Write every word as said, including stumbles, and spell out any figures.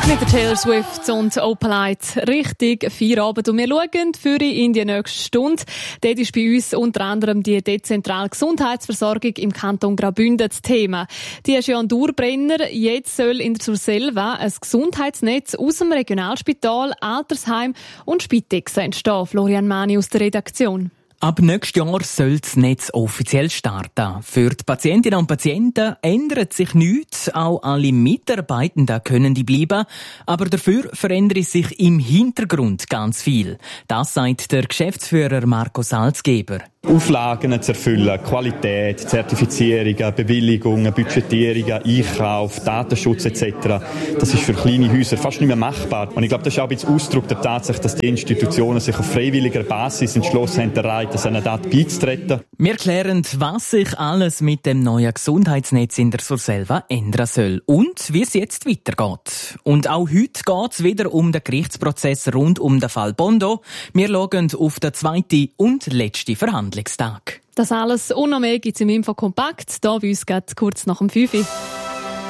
Mit der Taylor Swift und Opalite richtig Feierabend. Und wir schauen für in die nächste Stunde. Dort ist bei uns unter anderem die dezentrale Gesundheitsversorgung im Kanton Graubünden das Thema. Die ist ja ein Dauerbrenner. Jetzt soll in der Surselva ein Gesundheitsnetz aus dem Regionalspital, Altersheim und Spitex entstehen. Florian Mani aus der Redaktion. Ab nächstes Jahr soll das Netz offiziell starten. Für die Patientinnen und Patienten ändert sich nichts. Auch alle Mitarbeitenden können die bleiben. Aber dafür verändert sich im Hintergrund ganz viel. Das sagt der Geschäftsführer Marco Salzgeber. Auflagen zu erfüllen, Qualität, Zertifizierungen, Bewilligungen, Budgetierungen, Einkauf, Datenschutz et cetera. Das ist für kleine Häuser fast nicht mehr machbar. Und ich glaube, das ist auch ein bisschen Ausdruck der Tatsache, dass die Institutionen sich auf freiwilliger Basis entschlossen haben, bereit, einer Daten beizutreten. Wir klären, was sich alles mit dem neuen Gesundheitsnetz in der Surselva ändern soll und wie es jetzt weitergeht. Und auch heute geht es wieder um den Gerichtsprozess rund um den Fall Bondo. Wir schauen auf den zweiten und letzten Verhandlungstag. Das alles und noch mehr gibt es im Infokompakt, hier bei uns geht kurz nach dem fünf Uhr.